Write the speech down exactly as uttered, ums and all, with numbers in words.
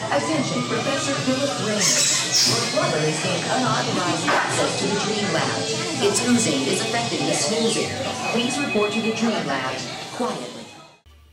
Attention, Professor Philip Raymond. Your plumber has gained unauthorized access to the Dream Lab. Its oozing is affecting the snoozing. Please report to the Dream Lab quietly.